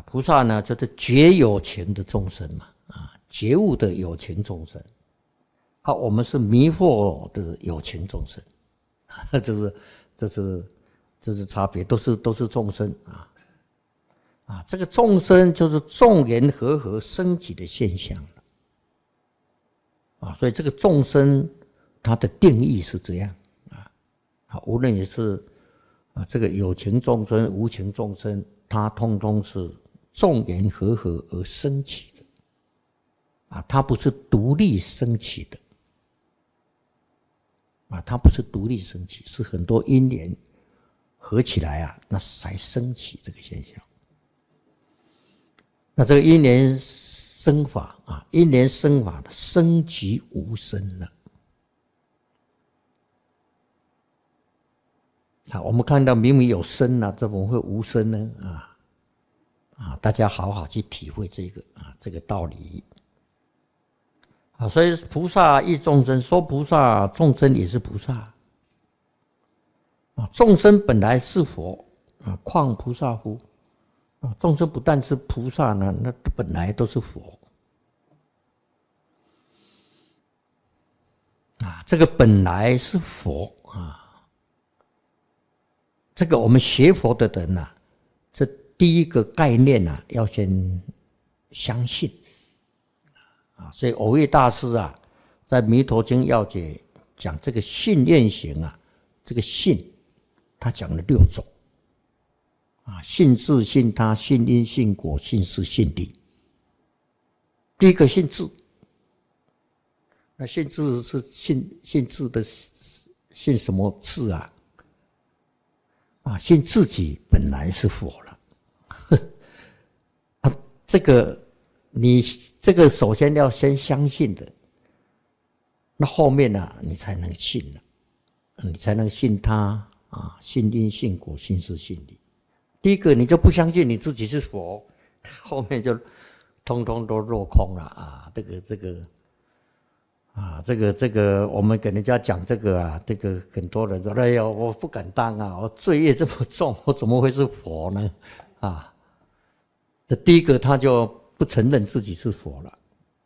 菩萨呢就是觉有情的众生嘛，觉悟的有情众生，我们是迷惑的有情众生，这是差别，都是众生这个众生就是众缘和合升起的现象所以这个众生它的定义是这样无论也是这个有情众生、无情众生，它通通是众缘和合而升起的它不是独立升起的它不是独立升起，是很多因缘合起来那才升起这个现象。那这个因缘生法因缘生法生即无生了我们看到明明有生怎么会无生呢？大家好好去体会这个道理所以菩萨亦众生，说菩萨众生也是菩萨众生本来是佛况菩萨乎？众生不但是菩萨呢，那本来都是佛这个本来是佛这个我们学佛的人这第一个概念要先相信所以蕅益大师在《弥陀经要解》讲这个信愿行这个信他讲了6种信自信他、信因信果、信事信力。第一个信自，那信自是信自的信什么自信自己本来是佛了这个你这个首先要先相信的，那后面你才能信你才能信他信因信果、信事信力。第一个你就不相信你自己是佛，后面就通通都落空了这个我们给人家讲这个这个很多人说哎呀我不敢当我罪业这么重，我怎么会是佛呢这第一个他就不承认自己是佛了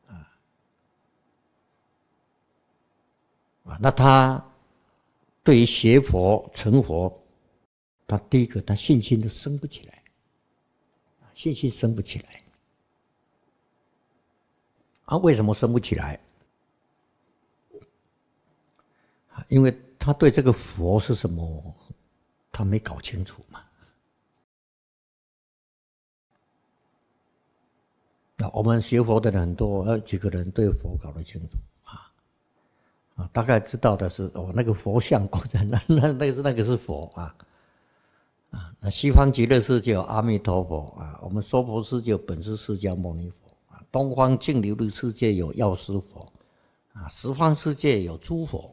那他对于学佛成佛，他第一个他信心都升不起来，信心升不起来为什么升不起来？因为他对这个佛是什么他没搞清楚嘛我们学佛的人很多几个人对佛搞得清楚大概知道的是那个佛像那个是佛那西方极乐世界有阿弥陀佛我们娑婆世界有本师释迦牟尼佛东方净琉璃世界有药师佛十方世界有诸佛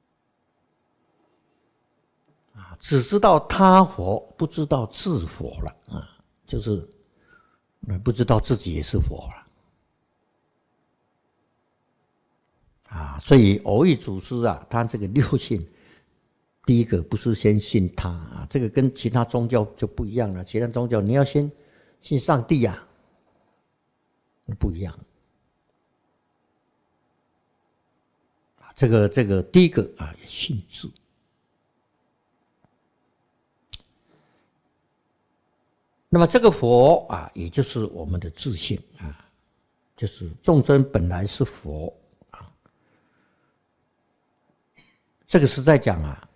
只知道他佛，不知道自佛了就是不知道自己也是佛了所以蕅益祖师他这个6信，第一个不是先信他这个跟其他宗教就不一样了。其他宗教你要先信上帝不一样这个第一个信自。那么这个佛也就是我们的自性就是众生本来是佛这个是在讲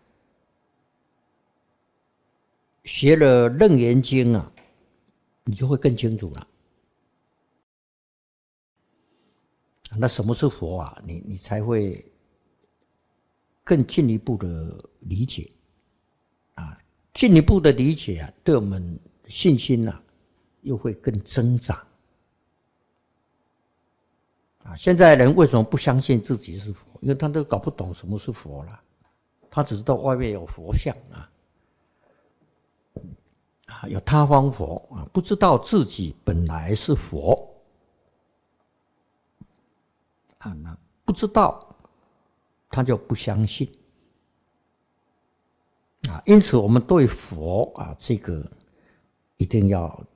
学了《楞严经》你就会更清楚了。那什么是佛你才会更进一步的理解进一步的理解对我们信心又会更增长现在人为什么不相信自己是佛？因为他都搞不懂什么是佛了，他只知道外面有佛像有他方佛不知道自己本来是佛那不知道他就不相信因此我们对佛这个一定要